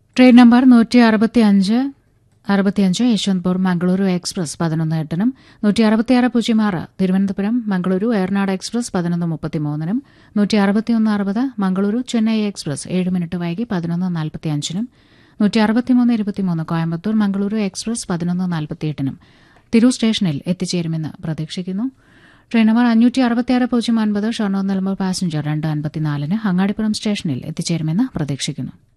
Train number 165 Yesvantpur Mangaluru express 11:08-നും 16606 Thiruvananthapuram Mangaluru Ernad express 11:33-നും 16160 Mangaluru Chennai express 7 minute വൈകി 11:45-നും 16323 Coimbatore Mangaluru express 11:48-നും Tirur സ്റ്റേഷനിൽ എത്തിച്ചേരുമെന്ന് പ്രതീക്ഷിക്കുന്നു. Train number 56609 Shoranur Nilambur passenger 2:54-ന് Angadipuram സ്റ്റേഷനിൽ എത്തിച്ചേരുമെന്ന് പ്രതീക്ഷിക്കുന്നു.